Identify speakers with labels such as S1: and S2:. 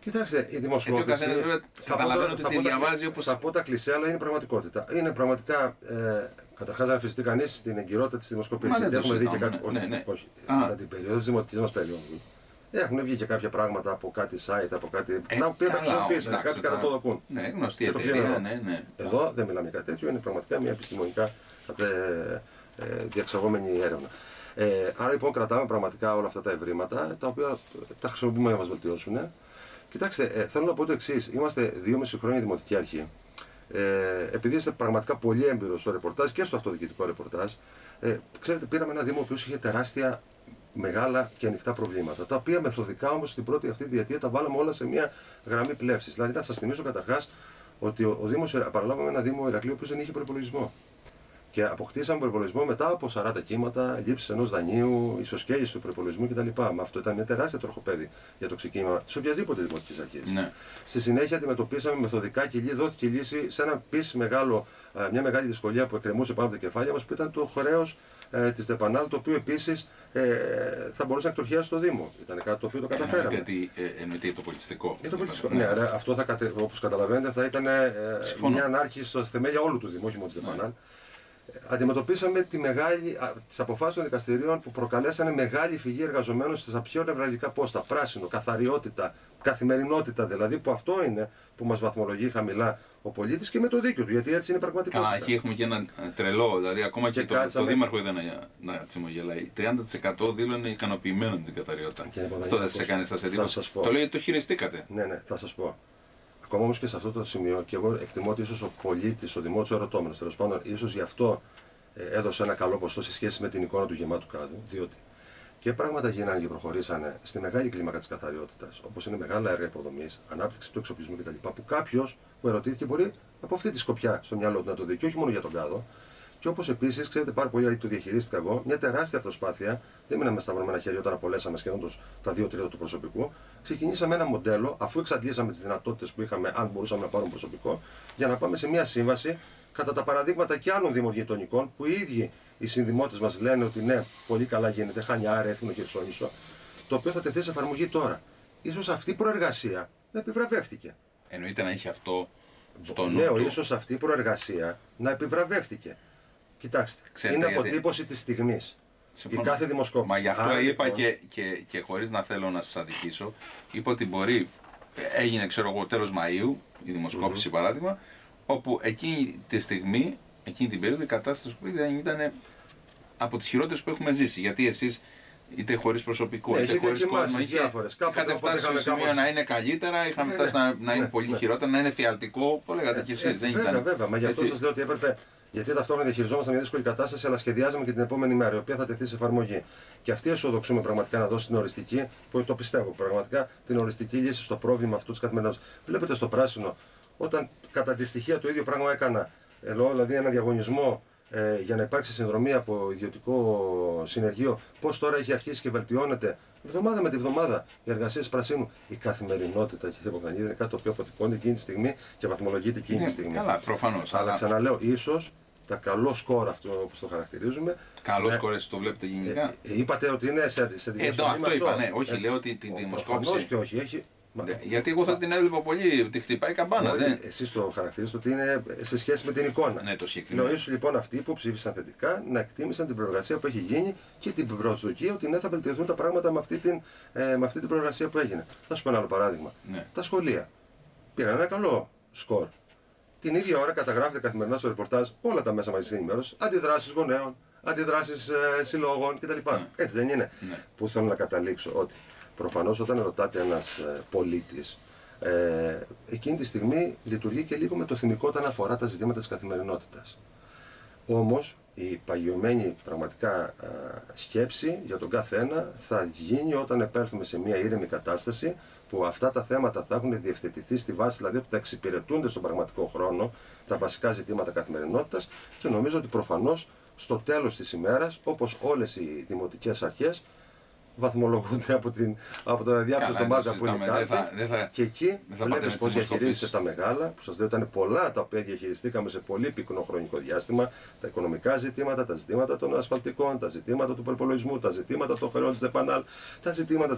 S1: Κοιτάξτε, η δημοσκόπηση.
S2: Γιατί ο καθένας βέβαια καταλαβαίνει ότι τη διαβάζει όπως.
S1: Θα πω τα κλισέ, αλλά είναι πραγματικότητα. Είναι πραγματικά. Καταρχάς, να αμφισβητεί κανείς την εγκυρότητα της δημοσκόπησης.
S2: Έχουμε
S1: δει και κάτι. Όχι. Κατά την περίοδο της δημοτικής μας περίοδου. Έχουν βγει και κάποια πράγματα από κάτι site, από κάτι. Τα οποία τα χρησιμοποίησαν, κάτι κατατοδοκούν.
S2: Ναι, γνωστή εταιρεία. Ναι.
S1: Εδώ δεν μιλάμε για κάτι τέτοιο, είναι πραγματικά μια επιστημονικά διεξαγόμενη έρευνα. Άρα λοιπόν κρατάμε πραγματικά όλα αυτά τα ευρήματα, τα οποία τα χρησιμοποιούμε για να μας βελτιώσουν. Κοιτάξτε, θέλω να πω το εξής. Είμαστε 2,5 χρόνια δημοτική αρχή. Επειδή είστε πραγματικά πολύ έμπειρος στο ρεπορτάζ και στο αυτοδιοικητικό ρεπορτάζ, ξέρετε, πήραμε ένα Δήμο ο οποίος είχε τεράστια, μεγάλα και ανοιχτά προβλήματα. Τα οποία μεθοδικά όμως στην πρώτη αυτή διετία τα βάλαμε όλα σε μια γραμμή πλεύσης. Δηλαδή, να σας θυμίσω καταρχάς ότι ο Δήμος, παραλάβαμε ένα Δήμο Ηρακλείου, ο οποίος δεν είχε προϋπολογισμό. Και αποκτήσαμε προϋπολογισμό μετά από 40 κύματα, λήψεις ενός δανείου, ισοσκέληση του προϋπολογισμού κτλ. Με αυτό ήταν μια τεράστια τροχοπέδη για το ξεκίνημα τη οποιασδήποτε δημοτική αρχή.
S2: Ναι.
S1: Στη συνέχεια αντιμετωπίσαμε μεθοδικά και δόθηκε λύση σε ένα μια μεγάλη δυσκολία που εκκρεμούσε πάνω από τα κεφάλια μας, που ήταν το χρέος της ΔΕΠΑΝΑΛ, το οποίο επίσης θα μπορούσε να εκτροχιάσει το Δήμο. Ήταν κάτι το οποίο το καταφέραμε.
S2: Εννοείται το πολιτιστικό.
S1: Το πολιτιστικό. Ναι, αυτό όπως καταλαβαίνετε θα ήταν μια ανάρχηση στο θεμέλια όλου του Δήμου, όχι μόνο της ΔΕΠΑΝΑΛ. Αντιμετωπίσαμε τις αποφάσεις των δικαστηρίων που προκαλέσανε μεγάλη φυγή εργαζομένων στα πιο νευραλγικά πόστα. Πράσινο, καθαριότητα, καθημερινότητα δηλαδή, που αυτό είναι που μας βαθμολογεί χαμηλά ο πολίτης και με το δίκιο του, γιατί έτσι είναι πραγματικότητα.
S2: Καλά, εκεί έχουμε και ένα τρελό, δηλαδή ακόμα και το δήμαρχο είδα να τσιμογελάει. 30% δήλωνε ικανοποιημένο με την καθαριότητα. Αυτό δεν σε έκανε σας εντύπωση? Το λέει ότι το χειριστήκατε.
S1: Ναι, θα σας πω. Ακόμα όμως και σε αυτό το σημείο, και εγώ εκτιμώ ότι ίσως ο πολίτης, ο δημότης, ο ερωτώμενος, τέλος πάντων, ίσως γι' αυτό έδωσε ένα καλό ποσοστό σε σχέση με την εικόνα του γεμάτου κάδου, διότι και πράγματα γίνανε και προχωρήσανε στη μεγάλη κλίμακα της καθαριότητας, όπως είναι μεγάλα έργα υποδομής, ανάπτυξη του εξοπλισμού κτλ. Που κάποιος που ερωτήθηκε μπορεί από αυτή τη σκοπιά στο μυαλό του να το δει, και όχι μόνο για τον κάδο. Και όπως επίσης, ξέρετε πάρα πολύ, το διαχειρίστηκα εγώ, μια τεράστια προσπάθεια, δεν μείναμε με σταυρωμένα χέρια όταν απολέσαμε σχεδόν τα 2 τρίτα του προσωπικού. Ξεκινήσαμε ένα μοντέλο, αφού εξαντλήσαμε τις δυνατότητες που είχαμε, αν μπορούσαμε να πάρουμε προσωπικό, για να πάμε σε μια σύμβαση κατά τα παραδείγματα και άλλων δήμων γειτονικών, που οι ίδιοι οι συνδημότες μας λένε ότι ναι, πολύ καλά γίνεται, Χανιά, Ρέθυμνο, Χερσόνησο, το οποίο θα τεθεί σε εφαρμογή τώρα. Ίσως αυτή η προεργασία να επιβραβεύτηκε.
S2: Εννοείται να έχει αυτό στο νου.
S1: Λέω, ίσως αυτή η προεργασία να επιβραβεύτηκε. Κοιτάξτε, είναι αποτύπωση της στιγμής. Η κάθε δημοσκόπηση.
S2: Μα γι' αυτό είπα και χωρίς να θέλω να σας αδικήσω, είπα ότι μπορεί, έγινε ξέρω εγώ τέλος Μαΐου, η δημοσκόπηση παράδειγμα, όπου εκείνη τη στιγμή, εκείνη την περίοδο η κατάσταση που δεν ήταν από τις χειρότερες που έχουμε ζήσει. Γιατί εσείς είτε χωρίς προσωπικό, είτε χωρίς κόσμο, είχατε φτάσει στο σημείο να είναι καλύτερα, είχαμε φτάσει να είναι πολύ χειρότερα, να είναι φιαλτικό, το λέγατε κι εσείς.
S1: Βέβαια, μα γι' αυτό σας λέω ότι έπρεπε. Γιατί ταυτόχρονα διαχειριζόμαστε μια δύσκολη κατάσταση, αλλά σχεδιάζαμε και την επόμενη μέρα, η οποία θα τεθεί σε εφαρμογή. Και αυτή αισιοδοξούμε πραγματικά να δώσει την οριστική, που το πιστεύω πραγματικά, την οριστική λύση στο πρόβλημα αυτού τη καθημερινότητας. Βλέπετε στο πράσινο, όταν κατά τη στοιχεία το ίδιο πράγμα έκανα, δηλαδή ένα διαγωνισμό για να υπάρξει συνδρομή από ιδιωτικό συνεργείο, πώς τώρα έχει αρχίσει και βελτιώνεται εβδομάδα με τη βδομάδα οι εργασίες πρασίνου. Η καθημερινότητα και η υποκανίδα είναι κάτι το οποίο αποτυπώνεται εκείνη τη στιγμή και βαθμολογείται εκείνη τη στιγμή.
S2: Καλά, προφανώς.
S1: Αλλά ξαναλέω, ίσως τα καλό σκορ αυτό όπως το χαρακτηρίζουμε.
S2: Καλό σκορ, εσείς το βλέπετε γενικά.
S1: Είπατε ότι είναι σε
S2: διαστολή. Αυτό είπα, ναι. Όχι, λέω ότι την δημοσκόπηση.
S1: Όχι και όχι, έχει.
S2: Γιατί εγώ θα την έβλεπα πολύ, τη χτυπάει καμπάνα.
S1: Εσείς το χαρακτηρίζετε ότι είναι σε σχέση με την εικόνα.
S2: Ναι, το συγκεκριμένο.
S1: Λέω, ίσως λοιπόν αυτοί που ψήφισαν θετικά να εκτίμησαν την προεργασία που έχει γίνει και την προσδοκία ότι ναι, θα βελτιωθούν τα πράγματα με αυτή την προεργασία που έγινε. Θα σου πω ένα άλλο παράδειγμα.
S2: Ναι.
S1: Τα σχολεία πήραν ένα καλό σκορ. Την ίδια ώρα καταγράφεται καθημερινά στο ρεπορτάζ όλα τα μέσα μαζικής ενημέρωσης, αντιδράσεις γονέων, αντιδράσεις συλλόγων κτλ. Έτσι δεν είναι? Που θέλω να καταλήξω ότι προφανώς όταν ρωτάτε ένας πολίτης, εκείνη τη στιγμή λειτουργεί και λίγο με το θυμικό όταν αφορά τα ζητήματα της καθημερινότητας. Όμως η παγιωμένη πραγματικά σκέψη για τον κάθε ένα θα γίνει όταν επέλθουμε σε μια ήρεμη κατάσταση που αυτά τα θέματα θα έχουν διευθετηθεί στη βάση, δηλαδή ότι θα εξυπηρετούνται στον πραγματικό χρόνο τα βασικά ζητήματα καθημερινότητας, και νομίζω ότι προφανώς στο τέλος της ημέρας, όπως όλες οι δημοτικές αρχές, βαθμολογούνται από το διάψευστο μάρκα που είναι κάτω. Και εκεί βλέπεις πώς διαχειρίζεσαι τα μεγάλα, που σας λέω ήταν πολλά τα οποία διαχειριστήκαμε σε πολύ πυκνό χρονικό διάστημα, τα οικονομικά ζητήματα, τα ζητήματα των ασφαλτικών, τα ζητήματα του προϋπολογισμού, τα ζητήματα των χρεών της ΔΕΠΑΝΑΛ, τα ζητήματα